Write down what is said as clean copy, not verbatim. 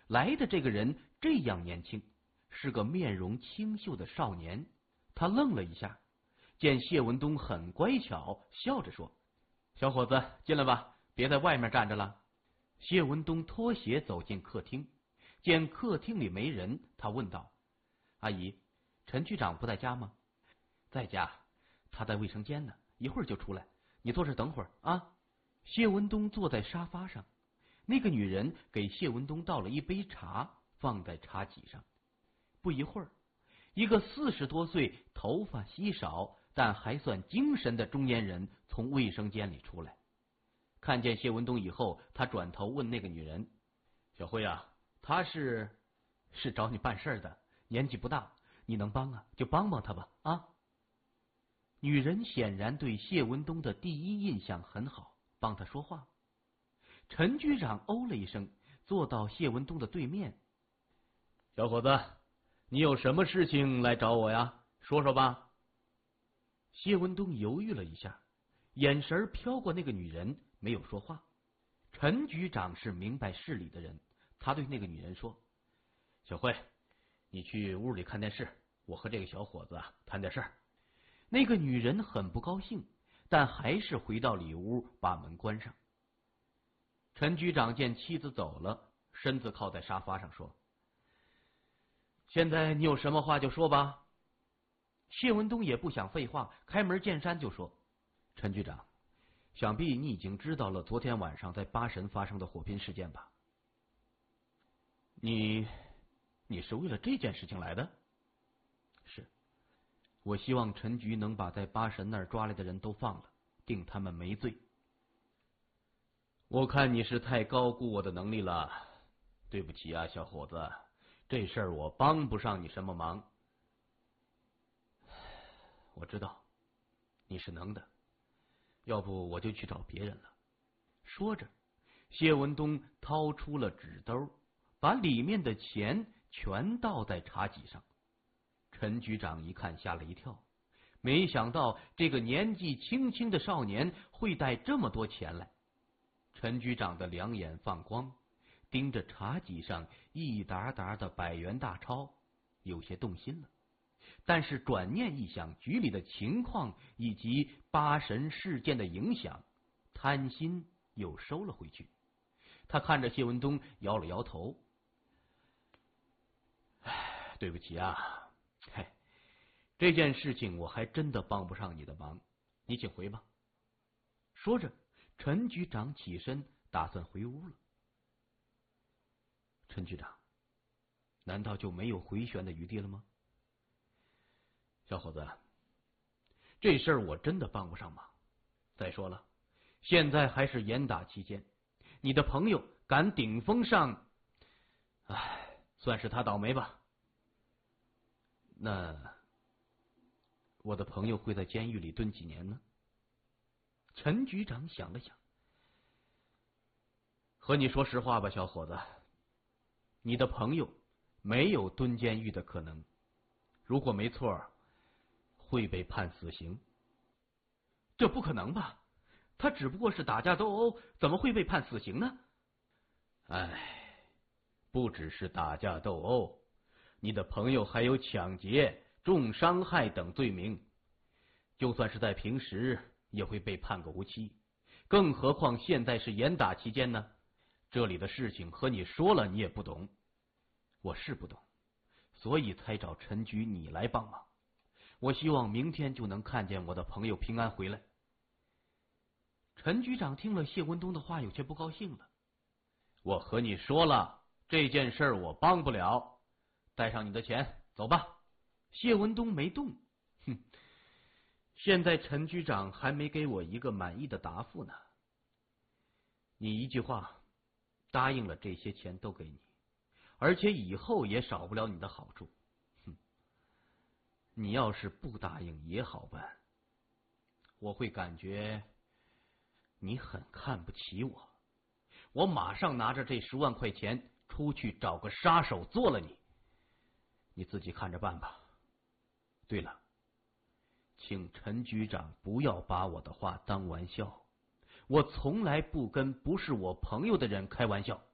来的这个人这样年轻，是个面容清秀的少年。他愣了一下，见谢文东很乖巧，笑着说：“小伙子，进来吧，别在外面站着了。”谢文东脱鞋走进客厅，见客厅里没人，他问道：“阿姨，陈局长不在家吗？”“在家，他在卫生间呢，一会儿就出来。你坐这等会儿啊。”谢文东坐在沙发上，那个女人给谢文东倒了一杯茶，放在茶几上。不一会儿，一个40多岁、头发稀少但还算精神的中年人从卫生间里出来。看见谢文东以后，他转头问那个女人：“小辉啊，他是找你办事的，年纪不大，你能帮啊就帮帮他吧啊。”女人显然对谢文东的第一印象很好，帮他说话。陈局长哦了一声，坐到谢文东的对面：“小伙子，你有什么事情来找我呀？说说吧。”谢文东犹豫了一下，眼神飘过那个女人，没有说话。陈局长是明白事理的人，他对那个女人说：“小慧，你去屋里看电视，我和这个小伙子谈点事儿。”那个女人很不高兴，但还是回到里屋，把门关上。陈局长见妻子走了，身子靠在沙发上说：“现在你有什么话就说吧。”谢文东也不想废话，开门见山就说：“陈局长，想必你已经知道了昨天晚上在巴神发生的火拼事件吧？你是为了这件事情来的？”“是，我希望陈局能把在巴神那儿抓来的人都放了，定他们没罪。”“我看你是太高估我的能力了，对不起啊，小伙子，这事儿我帮不上你什么忙。”“我知道你是能的，要不我就去找别人了。”说着，谢文东掏出了纸兜，把里面的钱全倒在茶几上。陈局长一看吓了一跳，没想到这个年纪轻轻的少年会带这么多钱来。陈局长的两眼放光，盯着茶几上一沓沓的100元大钞，有些动心了。但是转念一想局里的情况以及巴神事件的影响，贪心又收了回去。他看着谢文东摇了摇头：“对不起啊，这件事情我还真的帮不上你的忙，你请回吧。”说着，陈局长起身打算回屋了。“陈局长，难道就没有回旋的余地了吗？”“小伙子，这事儿我真的帮不上忙。再说了，现在还是严打期间，你的朋友敢顶风上，算是他倒霉吧。”“那我的朋友会在监狱里蹲几年呢？”陈局长想了想：“和你说实话吧，小伙子，你的朋友没有蹲监狱的可能，如果没错，会被判死刑。”“这不可能吧？他只不过是打架斗殴，怎么会被判死刑呢？”“不只是打架斗殴，你的朋友还有抢劫、重伤害等罪名，就算是在平时也会被判个无期，更何况现在是严打期间呢？这里的事情和你说了，你也不懂。”“我是不懂，所以才找陈局你来帮忙。我希望明天就能看见我的朋友平安回来。”陈局长听了谢文东的话，有些不高兴了：“我和你说了，这件事我帮不了，带上你的钱走吧。”谢文东没动。现在陈局长还没给我一个满意的答复呢。你一句话答应了，这些钱都给你，而且以后也少不了你的好处。你要是不答应也好办，我会感觉你很看不起我，我马上拿着这10万块钱出去找个杀手做了你，你自己看着办吧。对了，请陈局长不要把我的话当玩笑，我从来不跟不是我朋友的人开玩笑。